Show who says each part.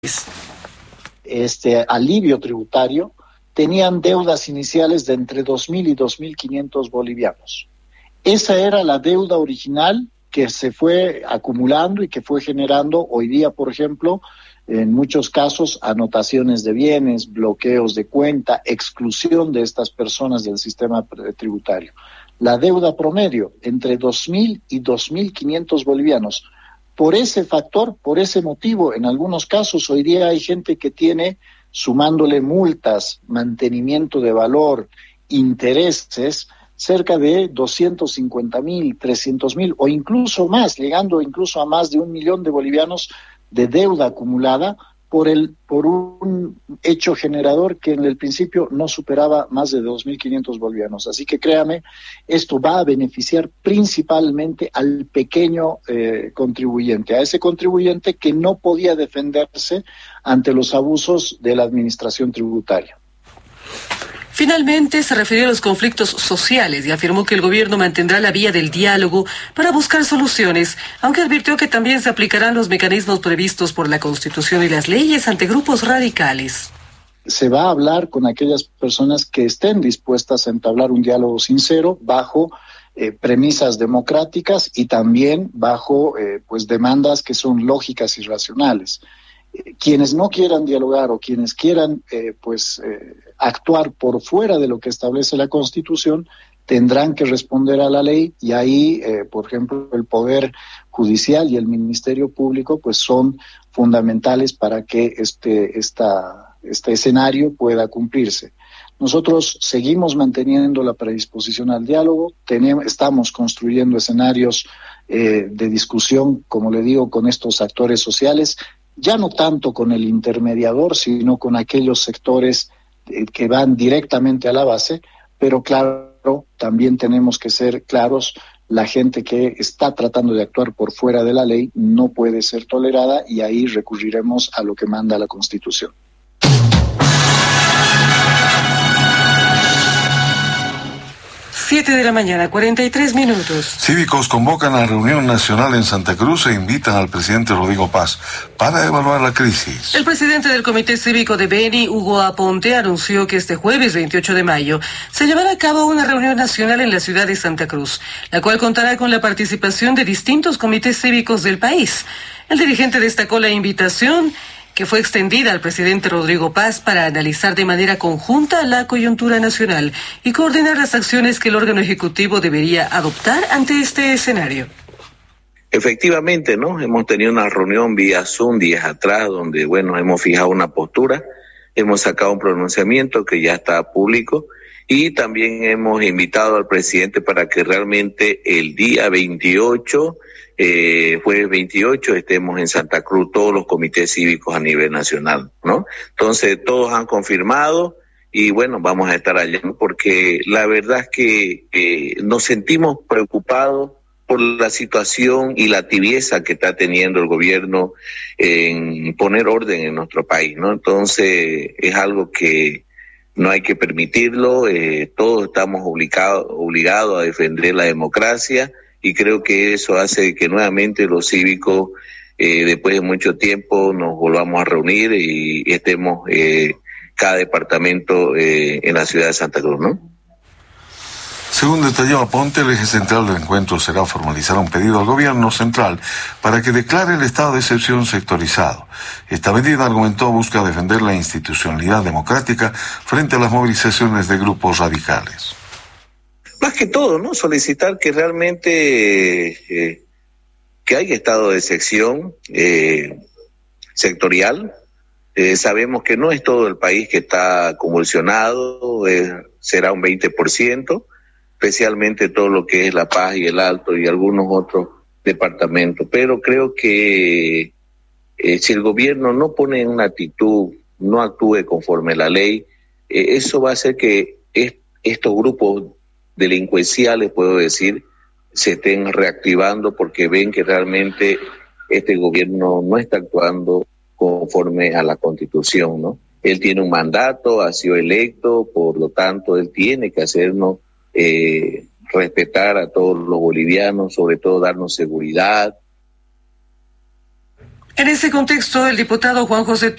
Speaker 1: este alivio tributario, tenían deudas iniciales de entre 2.000 y 2.500 bolivianos. Esa era la deuda original que se fue acumulando y que fue generando hoy día, por ejemplo, en muchos casos, anotaciones de bienes, bloqueos de cuenta, exclusión de estas personas del sistema tributario. La deuda promedio entre 2.000 y 2.500 bolivianos. Por ese factor, por ese motivo, en algunos casos hoy día hay gente que tiene, sumándole multas, mantenimiento de valor, intereses, cerca de 250.000, 300.000 o incluso más, llegando incluso a más de 1 millón de bolivianos de deuda acumulada por un hecho generador que en el principio no superaba más de 2.500 bolivianos. Así que créame, esto va a beneficiar principalmente al pequeño contribuyente, a ese contribuyente que no podía defenderse ante los abusos de la administración tributaria.
Speaker 2: Finalmente, se refirió a los conflictos sociales y afirmó que el gobierno mantendrá la vía del diálogo para buscar soluciones, aunque advirtió que también se aplicarán los mecanismos previstos por la Constitución y las leyes ante grupos radicales.
Speaker 1: Se va a hablar con aquellas personas que estén dispuestas a entablar un diálogo sincero bajo premisas democráticas y también bajo pues demandas que son lógicas y racionales. Quienes no quieran dialogar o quienes quieran actuar por fuera de lo que establece la Constitución tendrán que responder a la ley y ahí, por ejemplo, el Poder Judicial y el Ministerio Público pues son fundamentales para que este escenario pueda cumplirse. Nosotros seguimos manteniendo la predisposición al diálogo, estamos construyendo escenarios de discusión, como le digo, con estos actores sociales, ya no tanto con el intermediador, sino con aquellos sectores que van directamente a la base, pero claro, también tenemos que ser claros, la gente que está tratando de actuar por fuera de la ley no puede ser tolerada y ahí recurriremos a lo que manda la Constitución.
Speaker 2: 7 de la mañana, 43 minutos.
Speaker 3: Cívicos convocan a reunión nacional en Santa Cruz e invitan al presidente Rodrigo Paz para evaluar la crisis.
Speaker 2: El presidente del Comité Cívico de Beni, Hugo Aponte, anunció que este jueves 28 de mayo se llevará a cabo una reunión nacional en la ciudad de Santa Cruz, la cual contará con la participación de distintos comités cívicos del país. El dirigente destacó la invitación que fue extendida al presidente Rodrigo Paz para analizar de manera conjunta la coyuntura nacional y coordinar las acciones que el órgano ejecutivo debería adoptar ante este escenario.
Speaker 4: Efectivamente, ¿no? Hemos tenido una reunión vía Zoom días atrás donde, hemos fijado una postura, hemos sacado un pronunciamiento que ya está público y también hemos invitado al presidente para que realmente el día 28 jueves 28 estemos en Santa Cruz todos los comités cívicos a nivel nacional, ¿no? Entonces todos han confirmado y vamos a estar allá porque la verdad es que nos sentimos preocupados por la situación y la tibieza que está teniendo el gobierno en poner orden en nuestro país, ¿no? Entonces es algo que no hay que permitirlo, todos estamos obligados a defender la democracia. Y creo que eso hace que nuevamente los cívicos, después de mucho tiempo, nos volvamos a reunir y estemos cada departamento en la ciudad de Santa Cruz, ¿no?
Speaker 3: Según detalló Aponte, el eje central del encuentro será formalizar un pedido al gobierno central para que declare el estado de excepción sectorizado. Esta medida, argumentó, busca defender la institucionalidad democrática frente a las movilizaciones de grupos radicales.
Speaker 4: Más que todo, ¿no? Solicitar que realmente que haya estado de excepción sectorial. Sabemos que no es todo el país que está convulsionado, será un 20%, especialmente todo lo que es La Paz y el Alto y algunos otros departamentos. Pero creo que si el gobierno no pone en una actitud, no actúe conforme a la ley, eso va a hacer que estos grupos delincuenciales, puedo decir, se estén reactivando porque ven que realmente este gobierno no está actuando conforme a la Constitución, ¿no? Él tiene un mandato, ha sido electo, por lo tanto, él tiene que hacernos respetar a todos los bolivianos, sobre todo darnos seguridad.
Speaker 2: En ese contexto, el diputado Juan José